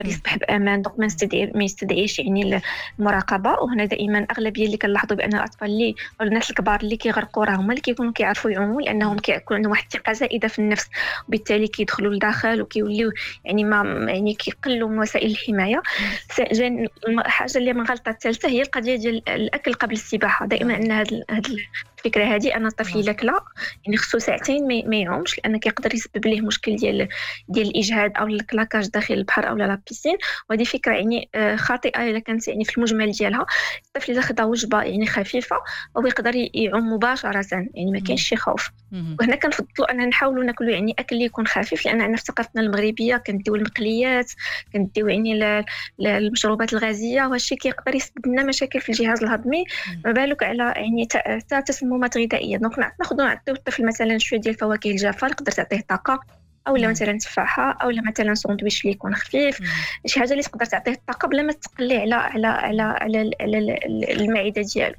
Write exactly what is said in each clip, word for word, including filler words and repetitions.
يصبح بامان. دونك ما يستدعي ما يستدعيش يعني المراقبه. وهنا دائما اغلبيه اللي كنلاحظوا بان الاطفال اللي او الناس الكبار اللي كيغرقوا راه هما اللي كيكونوا كيعرفوا يعوموا، لانهم كيكون عندهم واحد الثقه زائده في النفس، وبالتالي كيدخلوا لداخل وكيوليو يعني ما يعني كيقلوا من وسائل الحمايه. جان الحاجه اللي من غلطه الثالثه هي القضيه ديال الاكل قبل السباحه. دائما ان هذه الفكره هذه ان الطفل الا كلا يعني خصو ساعتين ما يعومش، لان كيقدر يسبب ليه مشكل ديال ديال الاجهاد او الكلاكاج داخل البحر او لا بيسين. وهذه فكره يعني خاطئه الا كانت يعني في المجمل ديالها. الطفل اذا خدا وجبه يعني خفيفه او يقدر يعوم مباشره، يعني ما كاينش شي خوف. وهنا كنفضلوا ان نحاولوا ناكلوا يعني اكل اللي يكون خفيف، لان عندنا في ثقافتنا المغربيه كنديو المقليات، كنديو يعني المشروبات الغازيه، وهادشي كيقدر يسبب لنا مشاكل في الجهاز الهضمي، ما بالك على يعني حتى تسممات غذائيه. دونك ناخذوا نعطيو الطفل مثلا شويه ديال الفواكه الجافه اللي تقدر تعطيه طاقه، او لا مثلا تفاحه، او لا مثلا ساندويتش اللي يكون خفيف، شي حاجه اللي تقدر تعطيه الطاقه بلا ما تقلي على على على على, على المعده ديالو.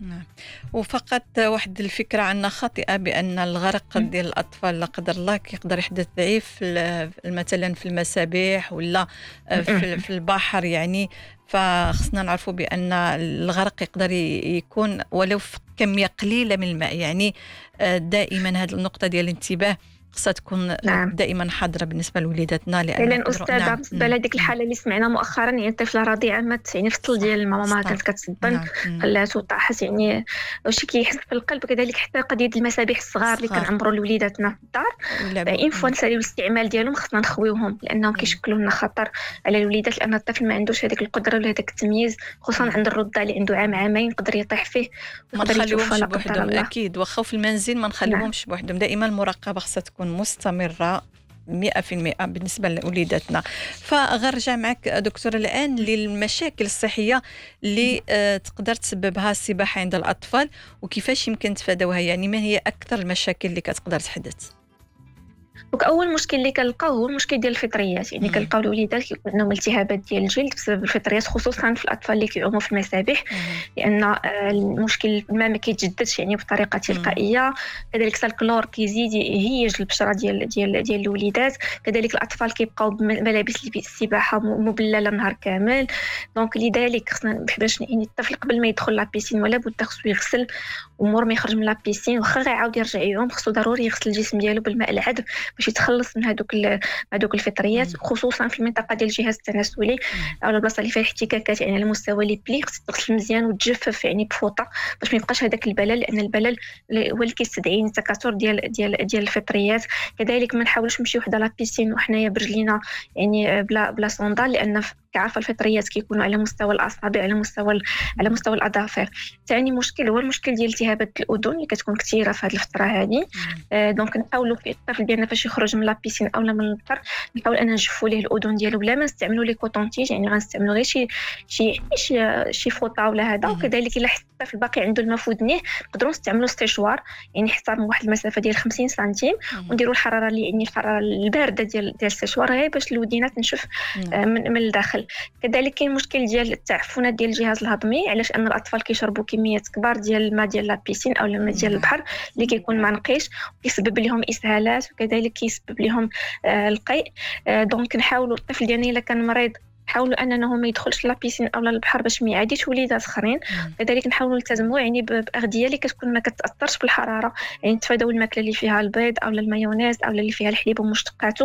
وفقط واحد الفكره عندنا خاطئه بان الغرق ديال الاطفال لا قدر الله كيقدر يحدث ضعيف مثلا في المسابح ولا في, في البحر يعني. فخصنا نعرفوا بان الغرق يقدر يكون ولو في كميه قليله من الماء يعني. دائما هذه النقطه ديال الانتباه خصها تكون نعم. دائما حاضره بالنسبه لوليداتنا، لان استاذه نعم. بالنسبه لهذيك الحاله اللي سمعنا مؤخرا يعني الطفله رضيعه مات يعني في الطل ديال ماما كانت كتسبن خلاتو طاحت يعني وشي كيحس في القلب. وكذلك حتى قضيه المسابح الصغار اللي كنعمروا لوليداتنا في الدار، فإن فوا نساليو الاستعمال ديالهم خصنا نخويوهم، لانهم كيشكلوا لنا خطر على الوليدات، لان الطفل ما عندوش هذيك القدره ولا هذاك التمييز، خصوصا عند الرضع اللي عنده عام عامين يقدر يطيح فيه ما نخليوهمش بوحدهم. اكيد واخا في المنزل ما نخليوهمش نعم. بوحدهم. دائما المراقبه خصها تكون مستمرة مئة في المئة بالنسبة لأوليداتنا. فغرجع معك دكتور الآن للمشاكل الصحية اللي آه تقدر تسببها السباحة عند الأطفال، وكيفاش يمكن تفادوها، يعني ما هي أكثر المشاكل اللي كتقدر تحدث؟ اول مشكل اللي كنلقاو هو المشكل ديال الفطريات. يعني كنلقاو الوليدات كيكون عندهم التهابات ديال الجلد بسبب الفطريات، خصوصا في الاطفال اللي كيعوموا في المسابح، لان المشكل الماء ما كيتجددش يعني بطريقه تلقائيه. كذلك الكلور كيزيد يهيج البشره ديال ديال ديال الوليدات. كذلك الاطفال كيبقاو بملابس السباحه مبلله نهار كامل. دونك لذلك خصنا باش يعني الطفل قبل ما يدخل لابيسين ولا بد خصو يغسل، ومور ما يخرج من لابيسين واخا غيعاود يرجع يعوم خصو ضروري يغسل الجسم ديالو بالماء العذب باش يتخلص من هذوك هذوك الفطريات، خصوصا في المنطقه ديال الجهاز التناسلي او البلاصه اللي فيها احتكاكات يعني على مستوى لي بلي. خصك تغسل مزيان وتجفف يعني بفوطه باش ما يبقاش هذاك البلل، لان البلل هو اللي كيستدعي التكاثر ديال ديال ديال الفطريات. كذلك ما نحاولش نمشيو حدا لابيسين وحنايا برجلينا يعني بلا بلا صوندال، لان كعرف الفطريات كيكونوا على مستوى الاصابع، على مستوى على مستوى الاظافر. ثاني مشكل هو المشكل ديال التهابات الاذن اللي كتكون كثيره في هذه الفتره هذه. آه دونك نحاولوا في الطفل ديالنا فاش يخرج من لابيسين او من البحر نحاول ان نجفوا ليه الاذن ديالو بلا ما نستعملوا لي كوطونتيج، يعني غنستعملوا غير شي شي شي, شي فوطه ولا هذا. وكذلك الا حتى الطفل باقي عنده الماء في ودنيه نقدروا نستعملوا استشوار، يعني حتى من واحد المسافه ديال خمسين سنتيم، ونديروا الحراره اللي يعني الحراره البارده ديال ديال الاستشوار غير باش الودينات تنشف آه من, من الداخل. كذلك كاين مشكل ديال التعفنات ديال الجهاز الهضمي، علاش ان الاطفال كيشربوا كميات كبار ديال الماء ديال لابيسين او الماء ديال البحر اللي كيكون ما نقيش، وكيسبب لهم اسهالات، وكذلك كيسبب لهم آه القيء. آه دونك نحاولوا الطفل ديالنا الا كان مريض نحاولوا انه ما يدخلش لابيسين او البحر باش ما يعاديش وليدات اخرين. كذلك نحاولوا نلتزموا يعني باغذيه اللي كتكون ما كتاثرش بالحراره، يعني نتفاداو الماكله اللي فيها البيض او المايونيز او اللي فيها الحليب ومشتقاته.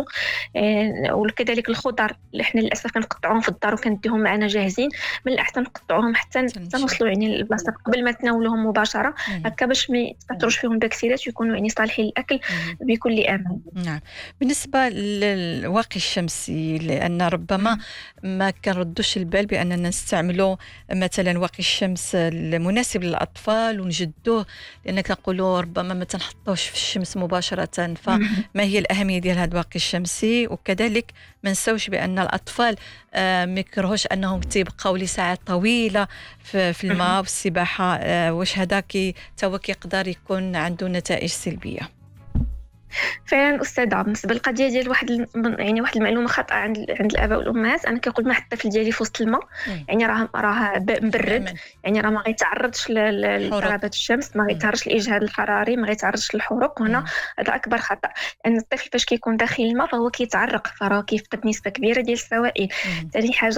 آه وكذلك الخضر اللي حنا للاسف كنقطعوهم في الدار وكنديهم معنا جاهزين، من الاحسن نقطعوهم حتى نوصلوا يعني البلاصه قبل ما تناولوهم مباشره، هكا باش ما يتاثرش فيهم البكتيريات ويكونوا يعني صالحين للاكل بكل امان. نعم. بالنسبه للواقي الشمسي، لان ربما ما كنردوش البال باننا نستعملوا مثلا واقي الشمس المناسب للاطفال ونجدوه، لان كنقولوا ربما ما تنحطوش في الشمس مباشره. فما هي الاهميه ديال هذا الواقي الشمسي؟ وكذلك ما نساوش بان الاطفال آه ما يكرهوش انهم تيبقاو لساعات طويله في, في الماء والسباحه. آه واش هذا كي تا هو كيقدر يكون عنده نتائج سلبيه؟ فعلا أستاذة، بالنسبة للقضية ديال واحد الم- يعني واحد المعلومة خاطئة عند عند الآباء والأمهات، أنا كنقول مع الطفل ديالي في وسط الماء مم. يعني راه راه ب- مبرد، تماما. يعني راه ما غيتعرضش ل- ل- حروق. لضربات الشمس، ما مم. غيتعرضش للإجهاد الحراري، ما غيتعرضش للحروق. وهنا مم. هذا أكبر خطأ، لأن الطفل فاش كيكون داخل الماء فهو كيتعرق، فراه كيفقد نسبة كبيرة ديال السوائل. مم. ثاني حاجة